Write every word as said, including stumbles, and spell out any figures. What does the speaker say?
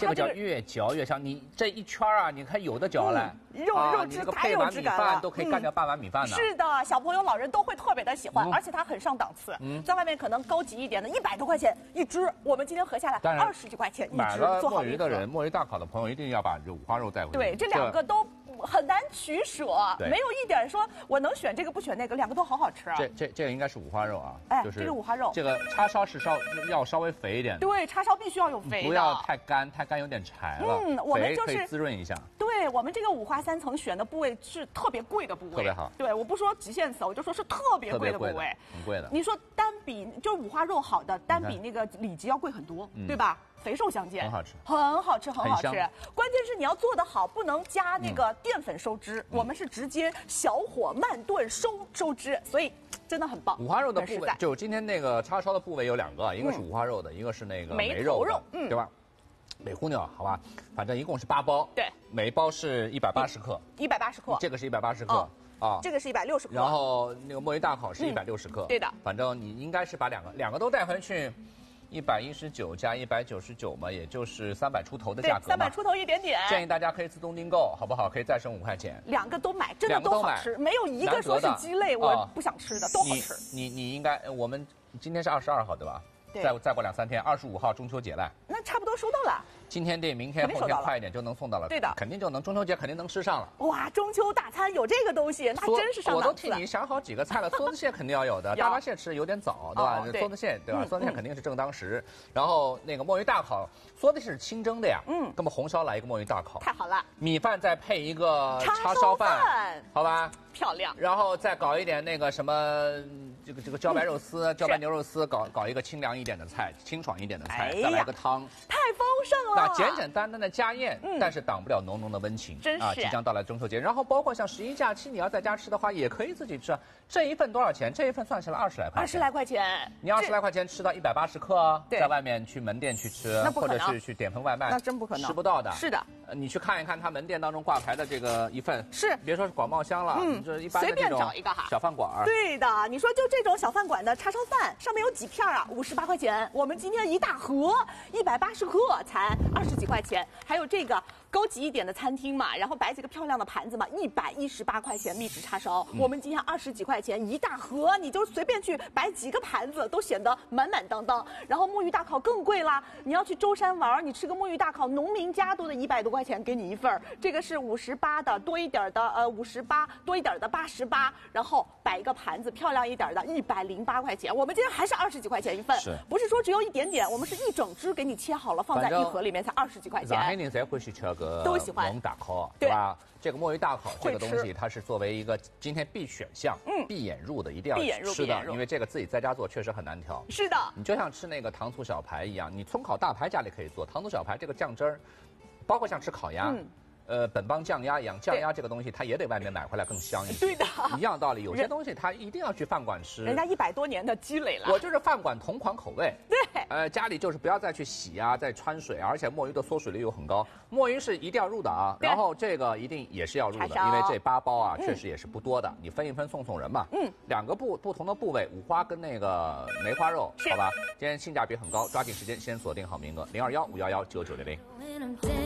这个叫越嚼越香。你这一圈啊，你看有的嚼来， 嗯、肉啊、 肉质太有质感了， 都可以干掉半碗米饭呢、 嗯。是的，小朋友、老人都会特别的喜欢，嗯、而且它很上档次。嗯，在外面可能高级一点的，一百多块钱一只，我们今天合下来二十几块钱一只。 买了墨鱼的人，墨鱼大烤的朋友一定要把这五花肉带回去。 对，这两个都。很难取舍，没有一点说我能选这个不选那个，两个都好好吃啊。 这这这个应该是五花肉啊， 哎， 就是这是五花肉。 这个叉烧是稍要稍微肥一点的， 对，叉烧必须要有肥的， 不要太干，太干有点柴了。 嗯，我们就是可以滋润一下。 对我们这个五花三层选的部位是特别贵的部位， 特别好。 对，我不说极限词，我就说是特别贵的部位， 很贵的。 你说单比就是五花肉好的，单比那个里脊要贵很多，对吧？肥瘦相间， 很好吃， 很好吃，很好吃。关键是你要做得好，不能加那个淀粉收汁，嗯、我们是直接小火慢炖收收汁，所以真的很棒。 五花肉的部位，就今天那个叉烧的部位有两个，一个是五花肉的，嗯、一个是那个梅肉的，嗯，对吧？美虎牛，好吧，反正一共是八包， 对， 每一包是一百八十克， 一百八十克， 这个是一百八十克。哦啊， 这个是一百六十克， 然后那个墨鱼大烤是一百六十克， 对的， 反正你应该是把两个两个都带回去。一百一十九加一百九十九嘛，也就是三百出头的价格嘛。 三百出头一点点。 建议大家可以自动订购，好不好？可以再省五块钱。 两个都买，真的都好吃，没有一个说是鸡肋我不想吃的，都好吃。 你你应该，我们今天是二十二号对吧？ 对。 再再过两三天，二十五号中秋节了。 那差不多收到了。 今天订，明天后天快一点就能送到了。 对的， 肯定就能，中秋节肯定能吃上了。 哇，中秋大餐有这个东西，那真是上档次。 我都替你想好几个菜了，梭子蟹肯定要有的，大闸蟹吃有点早，对吧？梭子蟹对吧？梭子蟹肯定是正当时。然后那个墨鱼大烤，梭子是清蒸的呀，嗯，那么红烧来一个墨鱼大烤， 太好了。 米饭再配一个叉烧饭，好吧？ 漂亮。 然后再搞一点那个什么，这个这个茭白肉丝、茭白牛肉丝，搞搞一个清凉一点的菜，清爽一点的菜，再来个汤， 太丰盛了。 那简简单单的家宴，但是挡不了浓浓的温情。 真是啊！ 即将到来中秋节，然后包括像十一假期，你要在家吃的话，也可以自己吃。这一份多少钱？这一份算下来二十来块。 二十来块钱， 你二十来块钱吃到一百八十克，在外面去门店去吃，或者是去点份外卖， 那真不可能， 吃不到的。 是的， 你去看一看他门店当中挂牌的这个一份， 是别说是广茂香了，嗯，这一般随便找一个哈小饭馆。 对的，你说就这种小饭馆的叉烧饭，上面有几片啊？五十八块钱。我们今天一大盒，一百八十克才二十几块钱。还有这个高级一点的餐厅嘛，然后摆几个漂亮的盘子嘛，一百一十八块钱秘制叉烧。嗯、我们今天二十几块钱一大盒，你就随便去摆几个盘子，都显得满满当当。然后墨鱼大烤更贵啦，你要去舟山玩，你吃个墨鱼大烤，农民家都得一百多块钱给你一份。这个是五十八的，多一点的呃五十八，多一点的八十八，然后摆一个盘子，漂亮一点的一百零八块钱。我们今天还是二十几块钱一份， 是不是说只有一点点？我们是一整只给你切好了，放在一盒里面，才二十几块钱。 上海人才会去吃个都喜欢墨鱼大烤，对吧？这个墨鱼大烤这个东西，它是作为一个今天必选项，嗯，必眼入的，一定要吃的，因为这个自己在家做确实很难调。 是的， 你就像吃那个糖醋小排一样，你葱烤大排家里可以做，糖醋小排这个酱汁儿，包括像吃烤鸭。嗯呃，本帮酱鸭一样，酱鸭这个东西它也得外面买回来更香一些。 对的， 一样道理，有些东西它一定要去饭馆吃。 人家一百多年的积累了。 我就是饭馆同款口味。 对。 呃，家里就是不要再去洗啊，再穿水啊，而且墨鱼的缩水率又很高。墨鱼是一定要入的啊，然后这个一定也是要入的，因为这八包啊、嗯、确实也是不多的，你分一分送送人嘛。嗯。两个不不同的部位，五花跟那个梅花肉，好吧？今天性价比很高，抓紧时间先锁定好名额，零二幺五幺幺九九零零。